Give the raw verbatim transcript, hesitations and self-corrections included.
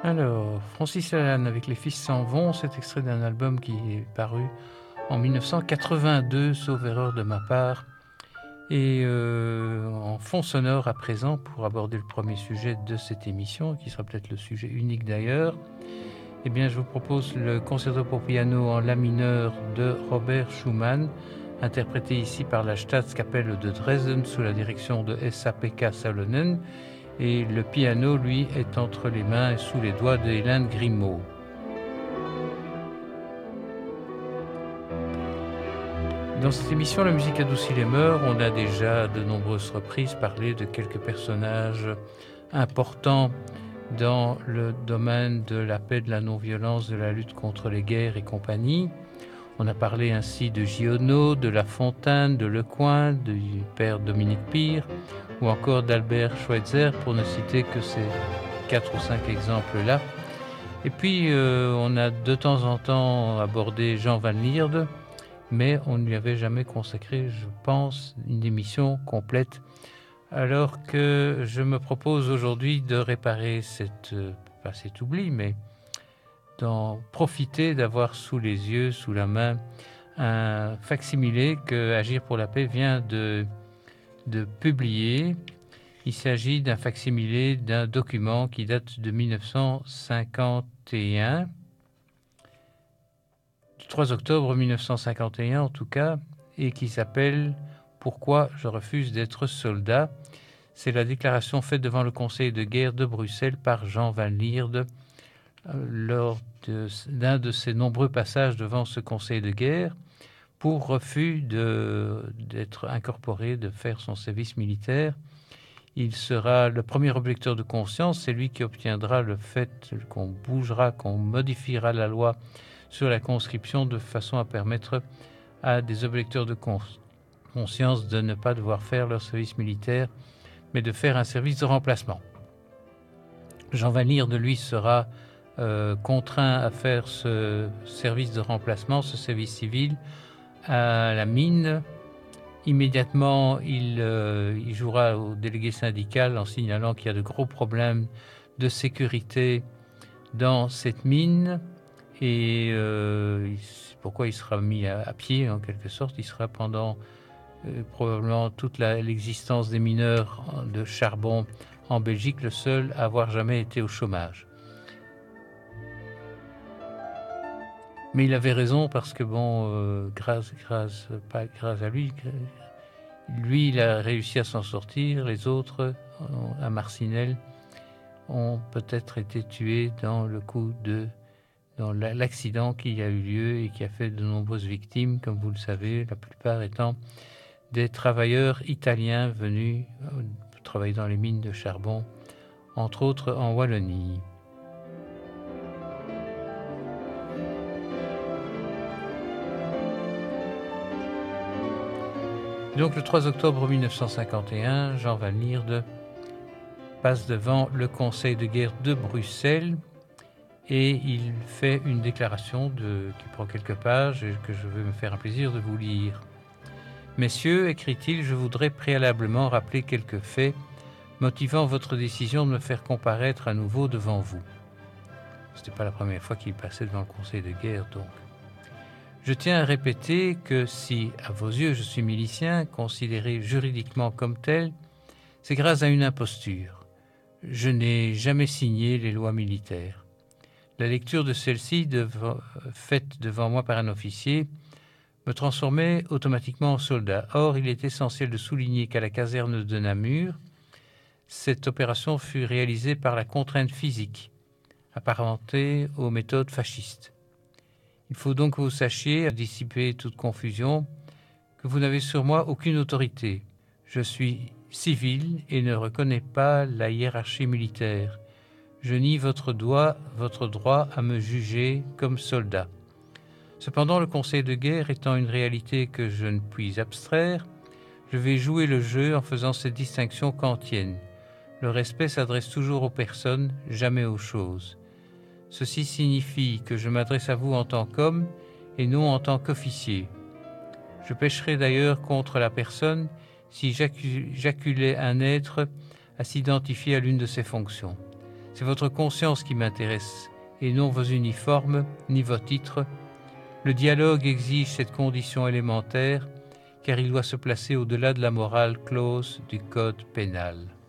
Alors, Francis Lalanne avec Les Fils s'en vont, c'est extrait d'un album qui est paru en mille neuf cent quatre-vingt-deux, sauf erreur de ma part. Et euh, en fond sonore à présent, pour aborder le premier sujet de cette émission, qui sera peut-être le sujet unique d'ailleurs, eh bien, je vous propose le concerto pour piano en la mineur de Robert Schumann, interprété ici par la Staatskapelle de Dresden sous la direction de Esa-Pekka Salonen. Et le piano, lui, est entre les mains et sous les doigts de Hélène Grimaud. Dans cette émission, La musique adoucit les mœurs, on a déjà de nombreuses reprises parlé de quelques personnages importants dans le domaine de la paix, de la non-violence, de la lutte contre les guerres et compagnie. On a parlé ainsi de Giono, de La Fontaine, de Lecoing, du père Dominique Pire, ou encore d'Albert Schweitzer, pour ne citer que ces quatre ou cinq exemples-là. Et puis, euh, on a de temps en temps abordé Jean Van Lierde, mais on ne lui avait jamais consacré, je pense, une émission complète, alors que je me propose aujourd'hui de réparer cette, euh, pas cet oubli, mais d'en profiter, d'avoir sous les yeux, sous la main, un facsimilé que Agir pour la paix vient de, de publier. Il s'agit d'un facsimilé d'un document qui date de mille neuf cent cinquante et un, du trois octobre mille neuf cent cinquante et un en tout cas, et qui s'appelle « Pourquoi je refuse d'être soldat ». C'est la déclaration faite devant le Conseil de guerre de Bruxelles par Jean Van Lierde lors de, d'un de ses nombreux passages devant ce Conseil de guerre pour refus de, d'être incorporé, de faire son service militaire. Il sera le premier objecteur de conscience, c'est lui qui obtiendra le fait qu'on bougera, qu'on modifiera la loi sur la conscription de façon à permettre à des objecteurs de conscience de ne pas devoir faire leur service militaire, mais de faire un service de remplacement. Jean Van Lierde, lui, sera euh, contraint à faire ce service de remplacement, ce service civil, à la mine. Immédiatement, il, euh, il jouera au délégué syndical en signalant qu'il y a de gros problèmes de sécurité dans cette mine. Et euh, pourquoi il sera mis à, à pied, en quelque sorte. Il sera pendant euh, probablement toute la, l'existence des mineurs de charbon en Belgique le seul à avoir jamais été au chômage. Mais il avait raison parce que, bon, euh, grâce, grâce, pas grâce à lui, lui, il a réussi à s'en sortir. Les autres, à Marcinelle, ont peut-être été tués dans le coup de... dans l'accident qui a eu lieu et qui a fait de nombreuses victimes, comme vous le savez, la plupart étant des travailleurs italiens venus travailler dans les mines de charbon, entre autres en Wallonie. Donc le trois octobre mille neuf cent cinquante et un, Jean Van Lierde passe devant le Conseil de guerre de Bruxelles et il fait une déclaration de, qui prend quelques pages et que je vais me faire un plaisir de vous lire. « Messieurs, écrit-il, je voudrais préalablement rappeler quelques faits motivant votre décision de me faire comparaître à nouveau devant vous. » Ce n'était pas la première fois qu'il passait devant le Conseil de guerre, donc. Je tiens à répéter que si, à vos yeux, je suis milicien, considéré juridiquement comme tel, c'est grâce à une imposture. Je n'ai jamais signé les lois militaires. La lecture de celle-ci, devant, faite devant moi par un officier, me transformait automatiquement en soldat. Or, il est essentiel de souligner qu'à la caserne de Namur, cette opération fut réalisée par la contrainte physique, apparentée aux méthodes fascistes. Il faut donc que vous sachiez, à dissiper toute confusion, que vous n'avez sur moi aucune autorité. Je suis civil et ne reconnais pas la hiérarchie militaire. Je nie votre droit, votre droit à me juger comme soldat. Cependant, le conseil de guerre étant une réalité que je ne puis abstraire, je vais jouer le jeu en faisant cette distinction kantienne. Le respect s'adresse toujours aux personnes, jamais aux choses. Ceci signifie que je m'adresse à vous en tant qu'homme et non en tant qu'officier. Je pécherais d'ailleurs contre la personne si j'acculais un être à s'identifier à l'une de ses fonctions. C'est votre conscience qui m'intéresse, et non vos uniformes, ni vos titres. Le dialogue exige cette condition élémentaire, car il doit se placer au-delà de la morale close du code pénal.